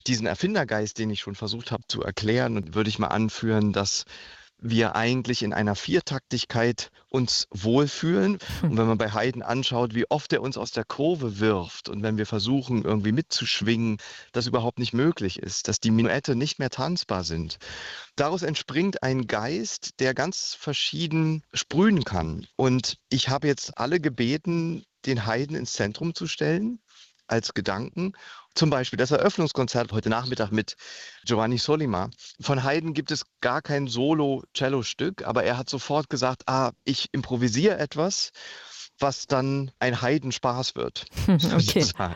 Diesen Erfindergeist, den ich schon versucht habe zu erklären, und würde ich mal anführen, dass wir eigentlich in einer Viertaktigkeit uns wohlfühlen. Hm. Und wenn man bei Haydn anschaut, wie oft er uns aus der Kurve wirft und wenn wir versuchen, irgendwie mitzuschwingen, das überhaupt nicht möglich ist, dass die Menuette nicht mehr tanzbar sind. Daraus entspringt ein Geist, der ganz verschieden sprühen kann. Und ich habe jetzt alle gebeten, den Haydn ins Zentrum zu stellen als Gedanken. Zum Beispiel das Eröffnungskonzert heute Nachmittag mit Giovanni Sollima. Von Haydn gibt es gar kein Solo-Cello-Stück, aber er hat sofort gesagt, ich improvisiere etwas, was dann ein Heidenspaß wird, Okay. sozusagen.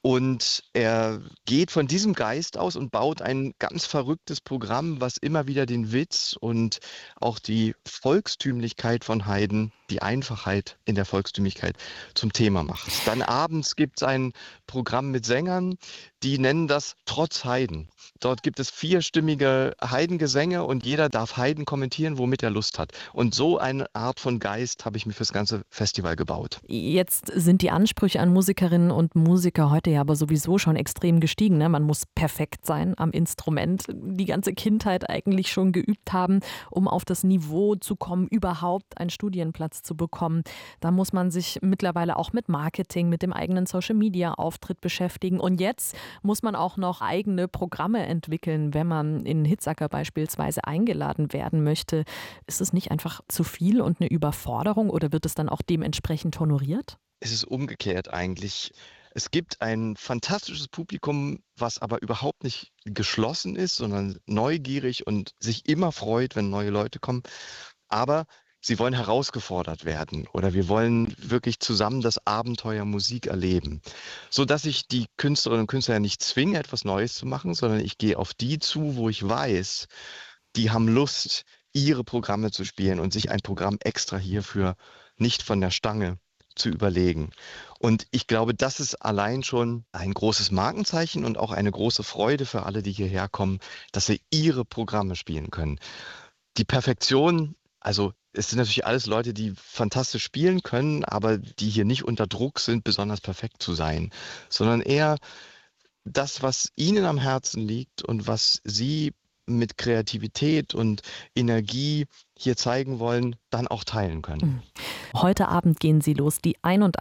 Und er geht von diesem Geist aus und baut ein ganz verrücktes Programm, was immer wieder den Witz und auch die Volkstümlichkeit von Haydn, die Einfachheit in der Volkstümlichkeit zum Thema macht. Dann abends gibt es ein Programm mit Sängern, die nennen das Trotz Haydn. Dort gibt es vierstimmige Haydn-Gesänge und jeder darf Haydn kommentieren, womit er Lust hat. Und so eine Art von Geist habe ich mir fürs ganze Festival gebaut. Jetzt sind die Ansprüche an Musikerinnen und Musiker heute ja aber sowieso schon extrem gestiegen. Ne? Man muss perfekt sein am Instrument, die ganze Kindheit eigentlich schon geübt haben, um auf das Niveau zu kommen, überhaupt einen Studienplatz zu bekommen. Da muss man sich mittlerweile auch mit Marketing, mit dem eigenen Social-Media-Auftritt beschäftigen. Und jetzt muss man auch noch eigene Programme entwickeln, wenn man in Hitzacker beispielsweise eingeladen werden möchte. Ist es nicht einfach zu viel und eine Überforderung oder wird es dann auch dementsprechend honoriert? Es ist umgekehrt eigentlich. Es gibt ein fantastisches Publikum, was aber überhaupt nicht geschlossen ist, sondern neugierig und sich immer freut, wenn neue Leute kommen. Aber sie wollen herausgefordert werden oder wir wollen wirklich zusammen das Abenteuer Musik erleben, so dass ich die Künstlerinnen und Künstler ja nicht zwinge, etwas Neues zu machen, sondern ich gehe auf die zu, wo ich weiß, die haben Lust, ihre Programme zu spielen und sich ein Programm extra hierfür nicht von der Stange zu überlegen. Und ich glaube, das ist allein schon ein großes Markenzeichen und auch eine große Freude für alle, die hierher kommen, dass sie ihre Programme spielen können. Die Perfektion, also es sind natürlich alles Leute, die fantastisch spielen können, aber die hier nicht unter Druck sind, besonders perfekt zu sein, sondern eher das, was ihnen am Herzen liegt und was sie mit Kreativität und Energie hier zeigen wollen, dann auch teilen können. Mhm. Heute Abend gehen sie los, die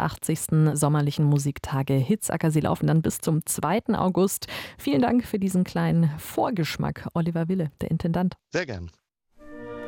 81. sommerlichen Musiktage Hitzacker. Sie laufen dann bis zum 2. August. Vielen Dank für diesen kleinen Vorgeschmack, Oliver Wille, der Intendant. Sehr gern.